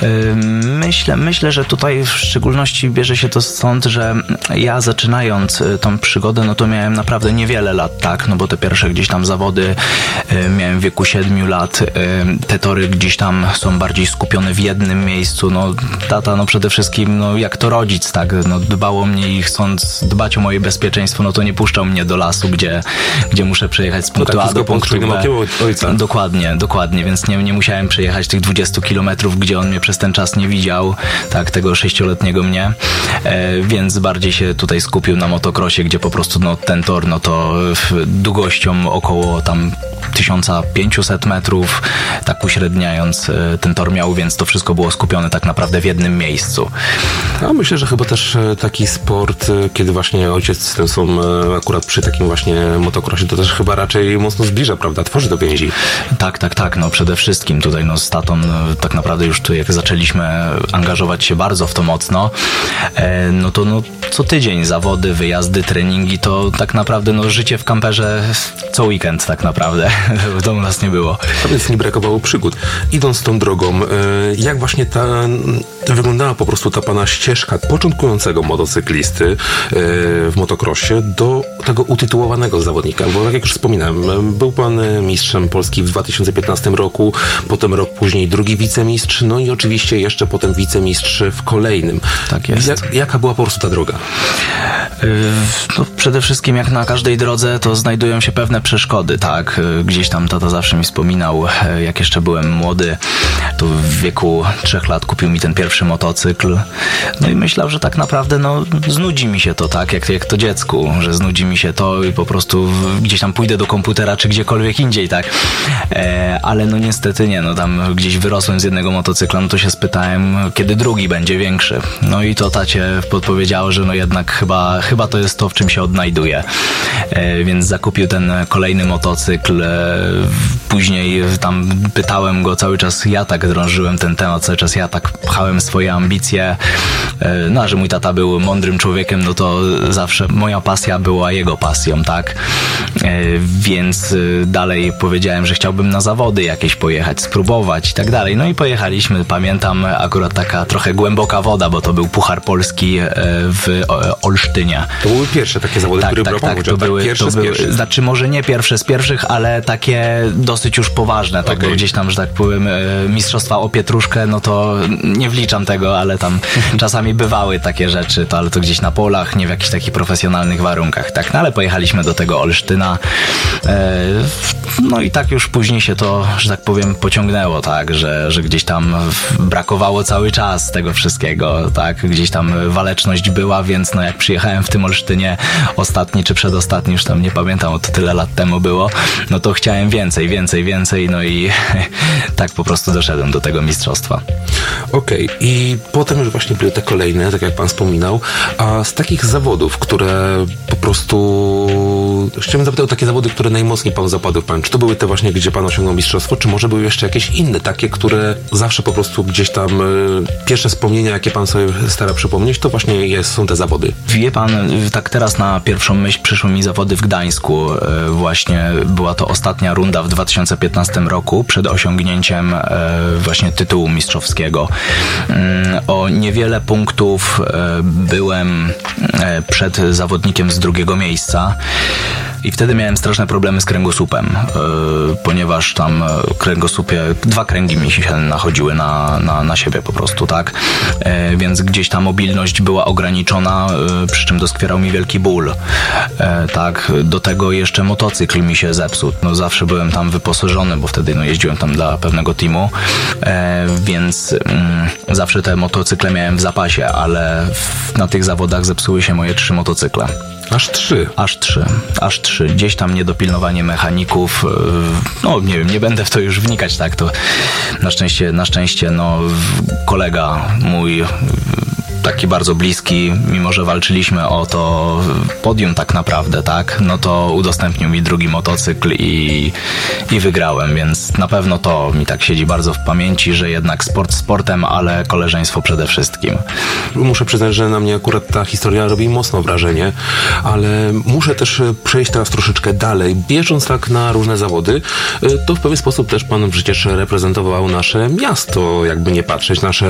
Myślę, że tutaj w szczególności bierze się to stąd, że ja zaczynając tą przygodę, no to miałem naprawdę niewiele lat, tak, no bo te pierwsze gdzieś tam zawody miałem w wieku 7 lat, te tory gdzieś tam są bardziej skupione w jednym miejscu, no tata, no przede wszystkim, no jak to rodzic, tak, no dbał o mnie i chcąc dbać o moje bezpieczeństwo, no to nie puszczał mnie do lasu, gdzie muszę przejechać z punktu A do punktu B. Ojca. Dokładnie, więc nie musiałem przejechać tych 20 kilometrów, gdzie on mnie przez ten czas nie widział, tak, tego 6-letniego mnie, więc bardziej się tutaj skupił na motocrossie, gdzie po prostu no, ten tor, no to długością około tam 1500 metrów, tak uśredniając ten tor miał, więc to wszystko było skupione tak naprawdę w jednym miejscu. A myślę, że chyba też taki sport, kiedy właśnie ojciec z tym są akurat przy takim właśnie motocrossie, to też chyba raczej mocno zbliża, prawda? Tworzy to więzi. Tak, no przede wszystkim tutaj no z tatą tak naprawdę już tu jak zaczęliśmy angażować się bardzo w to mocno, no to no co tydzień zawody, wyjazdy, treningi, to tak naprawdę no życie w kamperze co weekend tak naprawdę. W domu nas nie było. A więc nie brakowało przygód. Idąc tą drogą, jak właśnie wyglądała po prostu ta pana ścieżka początkującego motocyklisty w motocrossie do tego utytułowanego zawodnika? Bo tak jak już wspominałem, był pan mistrzem Polski w 2015 roku, potem rok później drugi wicemistrz, no i oczywiście jeszcze potem wicemistrz w kolejnym. Tak jest. Jaka była po prostu ta droga? No, przede wszystkim jak na każdej drodze to znajdują się pewne przeszkody, tak? Gdzieś tam tata zawsze mi wspominał, jak jeszcze byłem młody, to w wieku 3 lat kupił mi ten pierwszy motocykl. No i myślał, że tak naprawdę no znudzi mi się to, tak? Jak to dziecku, że znudzi mi się to i po prostu gdzieś tam pójdę do komputera czy gdziekolwiek indziej, tak? Ale no niestety nie, no tam gdzieś wyrosłem z jednego motocykla, no to się spytałem, kiedy drugi będzie większy. No i to tacie podpowiedziało, że no jednak chyba to jest to, w czym się odnajduję. Więc zakupił ten kolejny motocykl. Później tam pytałem go cały czas, ja tak drążyłem ten temat, cały czas ja tak pchałem swoje ambicje. No, a że mój tata był mądrym człowiekiem, no to zawsze moja pasja była jego pasją, tak? Więc dalej powiedziałem, że chciałbym na zawody jakieś pojechać, spróbować i tak dalej. No i pojechaliśmy, pamiętam akurat taka trochę głęboka woda, bo to był Puchar Polski w Olsztynie. To były pierwsze takie zawody, które brał pan udział, to były, znaczy może nie pierwsze z pierwszych, ale takie dosyć już poważne, tak, okay. Gdzieś tam, że tak powiem, mistrzostwa o pietruszkę, no to nie wliczam tego, ale tam czasami bywały takie rzeczy, ale to gdzieś na polach, nie w jakichś takich profesjonalnych warunkach, tak, no ale pojechaliśmy do tego Olsztyna, no i tak już później się to, że tak powiem, pociągnęło, tak, że gdzieś tam brakowało cały czas tego wszystkiego, tak, gdzieś tam waleczność była, więc no jak przyjechałem w tym Olsztynie ostatni czy przedostatni, już tam nie pamiętam, bo to tyle lat temu było, no to chciałem więcej, no i tak po prostu doszedłem do tego mistrzostwa. Okej, i potem już właśnie były te kolejne, tak jak pan wspominał, a z takich zawodów, które po prostu... Chciałbym zapytać o takie zawody, które najmocniej panu zapadły w pamięć. Czy to były te właśnie, gdzie pan osiągnął mistrzostwo, czy może były jeszcze jakieś inne, takie, które zawsze po prostu gdzieś tam pierwsze wspomnienia, jakie pan sobie stara przypomnieć, to właśnie są te zawody. Wie pan, tak teraz na pierwszą myśl przyszły mi zawody w Gdańsku. Właśnie była to ostatnia runda w 2015 roku przed osiągnięciem właśnie tytułu mistrzowskiego. O niewiele punktów byłem przed zawodnikiem z drugiego miejsca. I wtedy miałem straszne problemy z kręgosłupem, ponieważ tam kręgosłupie, 2 kręgi mi się nachodziły na siebie po prostu, tak? Więc gdzieś ta mobilność była ograniczona, przy czym doskwierał mi wielki ból, tak? Do tego jeszcze motocykl mi się zepsuł. No zawsze byłem tam wyposażony, bo wtedy no, jeździłem tam dla pewnego teamu, więc zawsze te motocykle miałem w zapasie, ale na tych zawodach zepsuły się moje 3 motocykle. Aż 3. Gdzieś tam niedopilnowanie mechaników. No nie wiem, nie będę w to już wnikać, tak, to na szczęście no kolega mój taki bardzo bliski, mimo że walczyliśmy o to podium tak naprawdę, tak, no to udostępnił mi drugi motocykl i wygrałem, więc na pewno to mi tak siedzi bardzo w pamięci, że jednak sport sportem, ale koleżeństwo przede wszystkim. Muszę przyznać, że na mnie akurat ta historia robi mocno wrażenie, ale muszę też przejść teraz troszeczkę dalej. Bieżąc tak na różne zawody, to w pewien sposób też pan przecież reprezentował nasze miasto, jakby nie patrzeć, nasze